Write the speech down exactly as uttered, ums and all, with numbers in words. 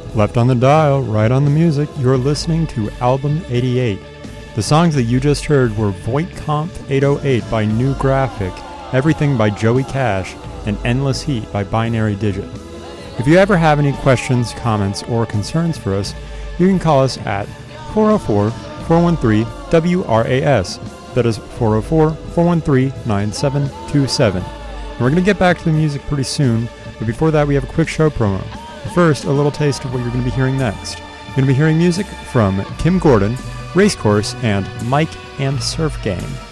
Left on the dial, right on the music, you're listening to Album eighty-eight. The songs that you just heard were Voight-Kampff eight oh eight by New Graphic, Everything by Joey Cash, and Endless Heat by Binary Digit. If you ever have any questions, comments, or concerns for us, you can call us at four oh four, four one three, W R A S. That is four oh four, four one three, nine seven two seven. And we're going to get back to the music pretty soon, but before that we have a quick show promo. First, a little taste of what you're going to be hearing next. You're going to be hearing music from Kim Gordon, Racecourse, and Mike and Surf Gang.